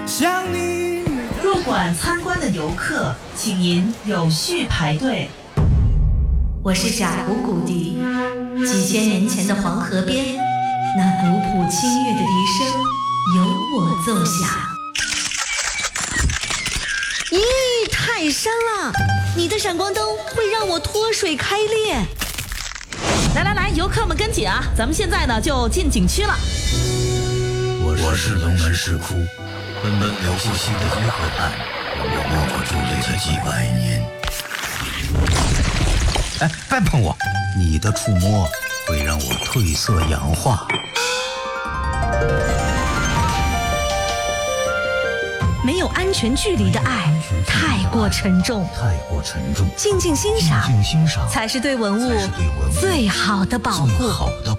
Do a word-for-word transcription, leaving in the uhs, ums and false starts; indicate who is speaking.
Speaker 1: 想你。
Speaker 2: 入馆参观的游客，请您有序排队。
Speaker 3: 我是贾古古笛，几千年前的黄河边，那古朴清越的笛声由我奏响。咦，太伤了！你的闪光灯会让我脱水开裂。
Speaker 2: 来来来，游客们跟紧啊！咱们现在呢就进景区了。
Speaker 4: 我是龙门石窟，奔奔流不息的银河畔，我默默伫立了几百年。哎，别碰我！你的触摸会让我褪色氧化。
Speaker 3: 没有安全距离的爱太过沉重，
Speaker 4: 太过沉重。
Speaker 3: 静静欣赏，
Speaker 4: 静静欣赏
Speaker 3: 才是对文物最好的保护。
Speaker 4: 最好的